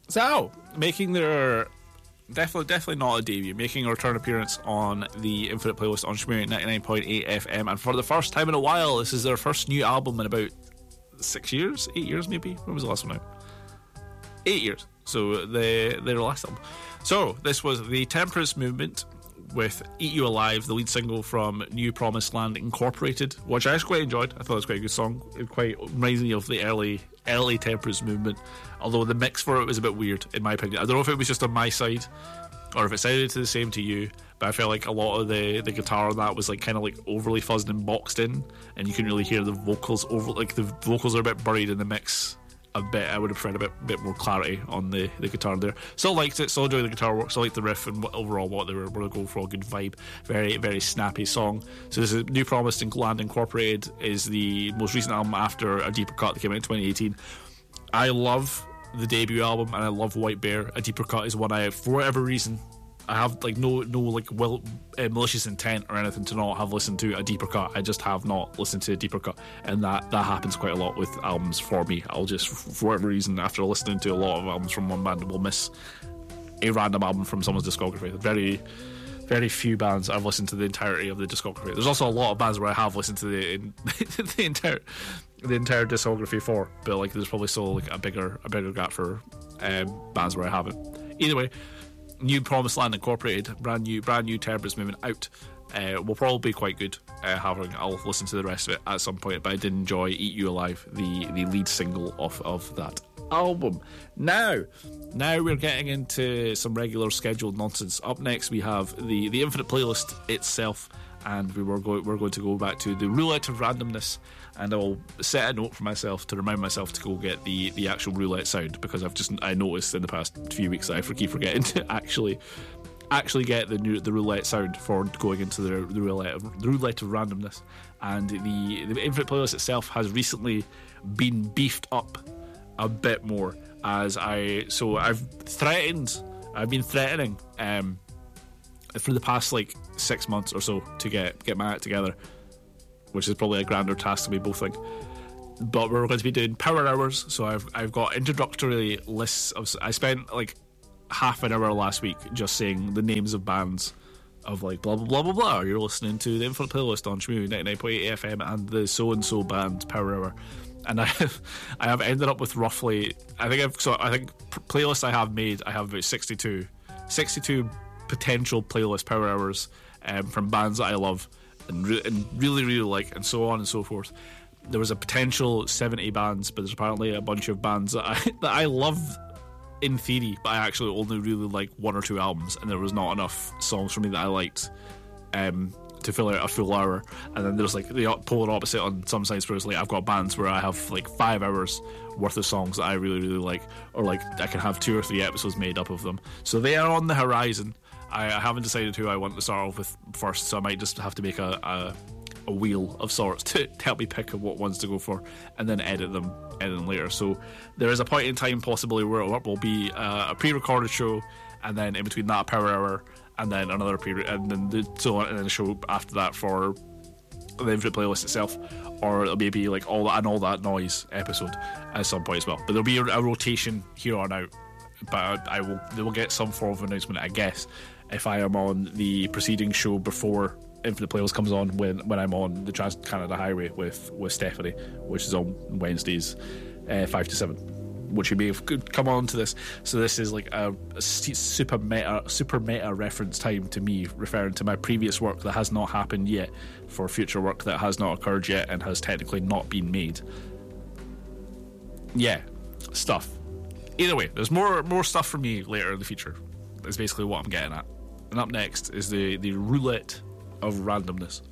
So, making their definitely not a debut, making a return appearance on the Infinite Playlist on Shmooey 99.8 FM, and for the first time in a while, this is their first new album in about 8 years maybe. When was the last one out? 8 years. So their last album. So this was the Temperance Movement with Eat You Alive, the lead single from New Promised Land Incorporated, which I actually quite enjoyed. I thought it was quite a good song. It quite reminds me of the early Temperance Movement, although the mix for it was a bit weird in my opinion. I don't know if it was just on my side or if it sounded the same to you, but I felt like a lot of the guitar on that was like kind of like overly fuzzed and boxed in, and you couldn't really hear the vocals over, like the vocals are a bit buried in the mix a bit. I would have preferred a bit more clarity on the guitar there. Still liked it, still enjoyed the guitar work, still liked the riff, and overall what they were going for, a good vibe. Very, very snappy song. So this is New Promised Land Incorporated, is the most recent album after A Deeper Cut that came out in 2018. I love the debut album and I love White Bear. A Deeper Cut is one I, for whatever reason, I have like no like malicious intent or anything to not have listened to A Deeper Cut. I just have not listened to A Deeper Cut, and that happens quite a lot with albums for me. I'll just, for whatever reason, after listening to a lot of albums from one band, will miss a random album from someone's discography. Very, very few bands I've listened to the entirety of the discography. There's also a lot of bands where I have listened to the entire discography for, but like there's probably still like a bigger gap for bands where I haven't. Either way, New Promised Land Incorporated, brand new Temperance Movement out. Will probably be quite good. I'll listen to the rest of it at some point, but I did enjoy Eat You Alive, the lead single of that album. Now we're getting into some regular scheduled nonsense. Up next we have the Infinite Playlist itself, and we're going to go back to the roulette of randomness, and I'll set a note for myself to remind myself to go get the actual roulette sound, because I noticed in the past few weeks that I keep forgetting to actually get the roulette sound for going into the roulette of randomness. And the Infinite Playlist itself has recently been beefed up a bit more, I've been threatening for the past like 6 months or so to get my act together, which is probably a grander task than we both think. But we're going to be doing power hours, so I've got introductory lists of. I spent like half an hour last week just saying the names of bands of like blah blah blah blah blah. You're listening to the Infinite Playlist on Shmooey 99.8 FM and the so and so band power hour, and I have ended up with roughly. I think playlists I have made. I have about 62 potential playlist power hours from bands that I love and really really like, and so on and so forth. There was a potential 70 bands, but there's apparently a bunch of bands that I love in theory, but I actually only really like one or two albums, and there was not enough songs for me that I liked to fill out a full hour. And then there's like the polar opposite on some sides, where it's like I've got bands where I have like 5 hours worth of songs that I really really like, or like I can have 2 or 3 episodes made up of them. So they are on the horizon. I haven't decided who I want to start off with first, so I might just have to make a wheel of sorts to help me pick what ones to go for, and then edit them later. So there is a point in time possibly where it will be a pre-recorded show, and then in between that a power hour, and then another period, and then a show after that for the Infinite Playlist itself, or it'll maybe like all that noise episode at some point as well. But there'll be a rotation here on out. But they will get some form of announcement, I guess, if I am on the preceding show before Infinite Playlist comes on, when I'm on the Trans-Canada Highway with Stephanie, which is on Wednesdays 5 to 7, which you may have come on to this. So this is like a super meta reference time to me, referring to my previous work that has not happened yet, for future work that has not occurred yet and has technically not been made. Yeah, stuff. Either way, there's more stuff for me later in the future. That's basically what I'm getting at. And up next is the roulette of randomness.